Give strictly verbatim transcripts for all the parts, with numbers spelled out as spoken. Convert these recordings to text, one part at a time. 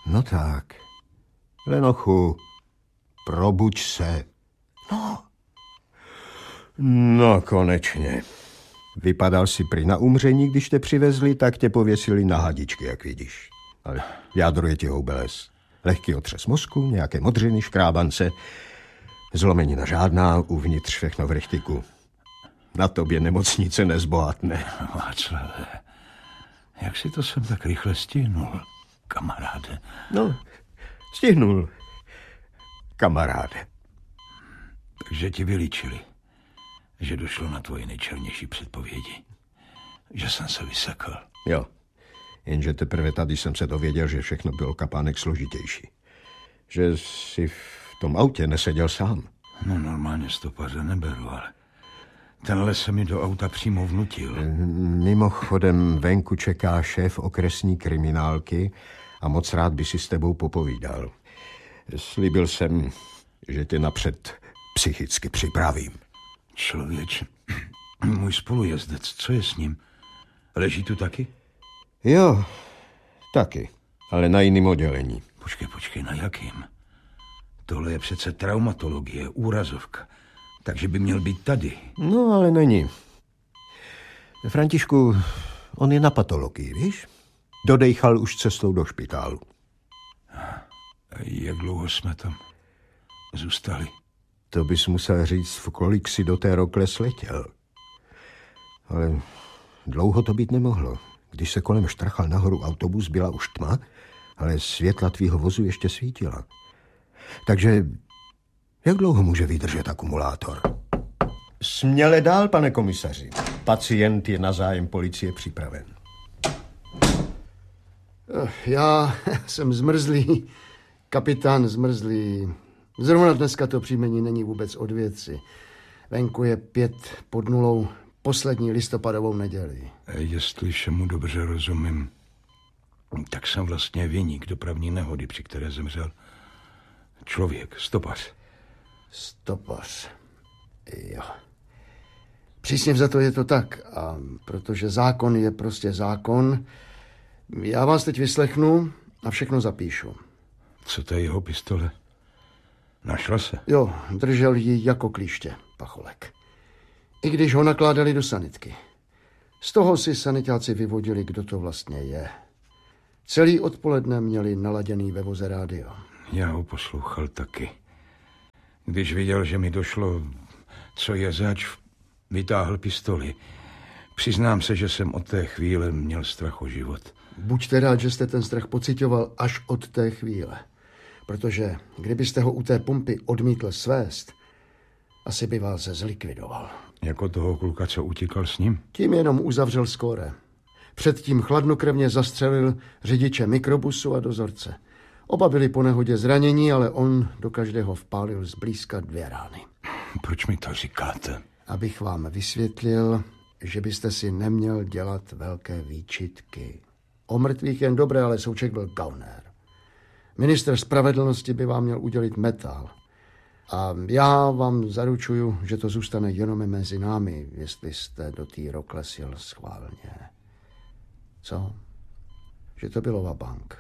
No tak. Lenochu, probuď se. No. No, konečně. Vypadal si prý na umření, když tě přivezli, tak tě pověsili na hadičky, jak vidíš. Ale jádro je ti houbeles. Lehký otřes mozku, nějaké modřiny, škrábance, zlomenina žádná, uvnitř všechno v rychtiku. Na tobě nemocnice nezbohatne. Václave, jak si to jsem tak rychle stihnul, kamaráde? No, stihnul, kamaráde. Takže ti vylíčili, že došlo na tvoje nejčernější předpovědi. Že jsem se vysekl. Jo, jenže teprve tady jsem se dověděl, že všechno bylo kapánek složitější. Že jsi v tom autě neseděl sám. No normálně stopaře neberu, ale tenhle se mi do auta přímo vnutil. Mimochodem venku čeká šéf okresní kriminálky a moc rád by si s tebou popovídal. Slíbil jsem, že tě napřed psychicky připravím. Člověče, můj spolujezdec, co je s ním? Leží tu taky? Jo, taky, ale na jiném oddělení. Počkej, počkej, na jakým? Tohle je přece traumatologie, úrazovka. Takže by měl být tady. No, ale není. Františku, on je na patologii, víš? Dodejchal už cestou do špitálu. A jak dlouho jsme tam zůstali? To bys musel říct, v kolik si do té rokle sletěl. Ale dlouho to být nemohlo. Když se kolem štrachal nahoru autobus, byla už tma, ale světla tvýho vozu ještě svítila. Takže jak dlouho může vydržet akumulátor? Směle dál, pane komisaři. Pacient je na zájem policie připraven. Já jsem zmrzlý, kapitán zmrzlý. Zrovna dneska to příjmení není vůbec od věci. Venku je pět pod nulou, poslední listopadovou neděli. Jestli všemu dobře rozumím, tak jsem vlastně viník dopravní nehody, při které zemřel člověk, stopař. Stopař, jo. Přísně vzato je to tak, a protože zákon je prostě zákon, já vás teď vyslechnu a všechno zapíšu. Co to je jeho pistole? Našla se? Jo, držel ji jako klíště, pacholek. I když ho nakládali do sanitky. Z toho si sanitáci vyvodili, kdo to vlastně je. Celý odpoledne měli naladěný ve voze rádio. Já ho poslouchal taky. Když viděl, že mi došlo, co je zač, vytáhl pistoli. Přiznám se, že jsem od té chvíle měl strach o život. Buďte rád, že jste ten strach pocitoval až od té chvíle. Protože kdybyste ho u té pumpy odmítl svést, asi by vás zlikvidoval. Jako toho kluka, co utíkal s ním? Tím jenom uzavřel skóre. Předtím chladnokrevně zastřelil řidiče mikrobusu a dozorce. Oba byli po nehodě zranění, ale on do každého vpálil zblízka dvě rány. Proč mi to říkáte? Abych vám vysvětlil, že byste si neměl dělat velké výčitky. O mrtvých jen dobré, ale Souček byl gaunér. Ministr spravedlnosti by vám měl udělit metal. A já vám zaručuju, že to zůstane jenom mezi námi, jestli jste do té rokle sjel schválně. Co? Že to bylo vabank.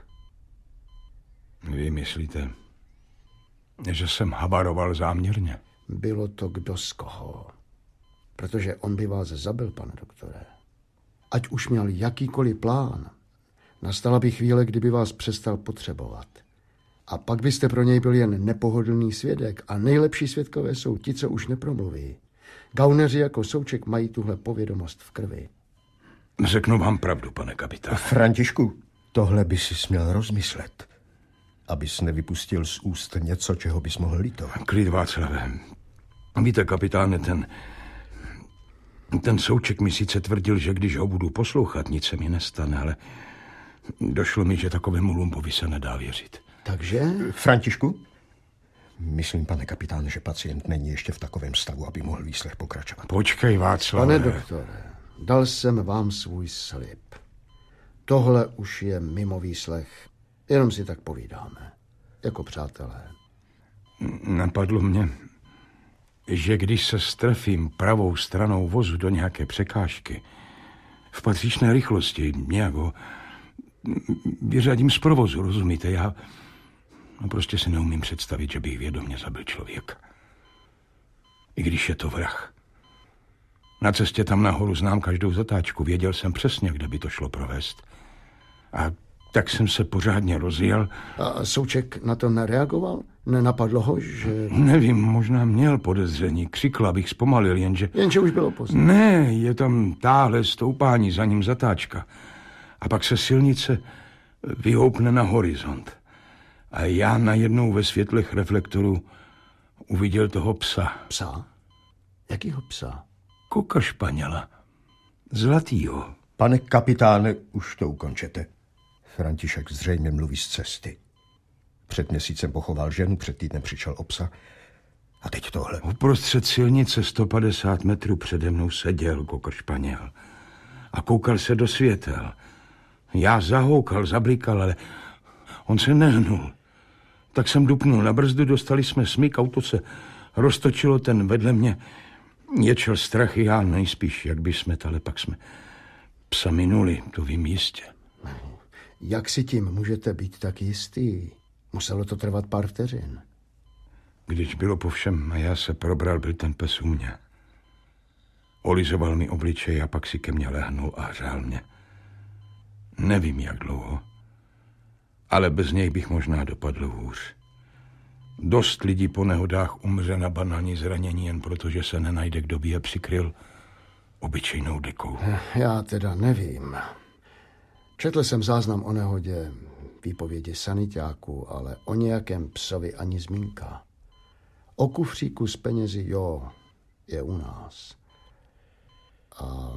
Vy myslíte, že jsem habaroval záměrně? Bylo to kdo z koho. Protože on by vás zabil, pane doktore. Ať už měl jakýkoliv plán, nastala by chvíle, kdyby vás přestal potřebovat. A pak byste pro něj byl jen nepohodlný svědek a nejlepší svědkové jsou ti, co už nepromluví. Gauneři jako Souček mají tuhle povědomost v krvi. Řeknu vám pravdu, pane kapitáne. Františku, tohle by si směl rozmyslet, abys nevypustil z úst něco, čeho bys mohl litovat. Klid, Václave. Víte, kapitáne, ten... Ten Souček mi sice tvrdil, že když ho budu poslouchat, nic se mi nestane, ale došlo mi, že takovému lumpovi se nedá věřit. Takže? Františku? Myslím, pane kapitáne, že pacient není ještě v takovém stavu, aby mohl výslech pokračovat. Počkej, Václave. Pane doktore, dal jsem vám svůj slib. Tohle už je mimo výslech. Jenom si tak povídáme. Jako přátelé. Napadlo mě, že když se strefím pravou stranou vozu do nějaké překážky, v patřičné rychlosti, nějak ho vyřadím z provozu, rozumíte? Já no prostě si neumím představit, že bych vědomě zabil člověka. I když je to vrah. Na cestě tam nahoru znám každou zatáčku. Věděl jsem přesně, kde by to šlo provést. A tak jsem se pořádně rozjel. A Souček na to nereagoval? Nenapadlo ho, že... Nevím, možná měl podezření. Křikl, abych zpomalil, jenže... Jenže už bylo pozdě. Ne, je tam táhle stoupání, za ním zatáčka. A pak se silnice vyhoupne na horizont. A já najednou ve světlech reflektoru uviděl toho psa. Psa? Jakýho psa? Koka Španěla. Zlatýho. Pane kapitáne, už to ukončete. František zřejmě mluví z cesty. Před měsícem pochoval ženu, před týdnem přišel o psa. A teď tohle. Uprostřed silnice sto padesát metrů přede mnou seděl Kokr Španěl. A koukal se do světel. Já zahoukal, zablikal, ale on se nehnul. Tak jsem dupnul na brzdu, dostali jsme smyk, auto se roztočilo, ten vedle mě ječel strach, já nejspíš, jak by jsme, ale pak jsme psa minuli, to vím jistě. Jak si tím můžete být tak jistý? Muselo to trvat pár vteřin. Když bylo po všem a já se probral, byl ten pes u mě. Olizoval mi obličej a pak si ke mně lehnul a řál mě. Nevím, jak dlouho, ale bez něj bych možná dopadl hůř. Dost lidí po nehodách umře na banální zranění jen proto, že se nenajde, kdo by je přikryl obyčejnou dekou. Já teda nevím. Četl jsem záznam o nehodě, výpovědi sanitáků, ale o nějakém psovi ani zmínka. O kufříku s penězi, jo, je u nás. A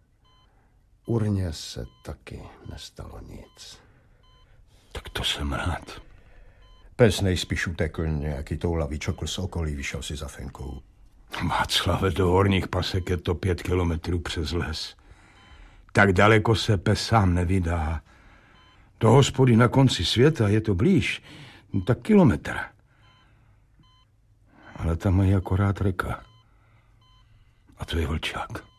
urně se taky nestalo nic. Tak to jsem rád. Pes nejspíš utekl, nějaký toulavý čokl z okolí, vyšel si za fenkou. Václave, do Horních Pasek je to pět kilometrů přes les. Tak daleko se pes sám nevydá. Do hospody na konci světa je to blíž, tak kilometr. Ale tam je akorát reka. A to je Vlčák.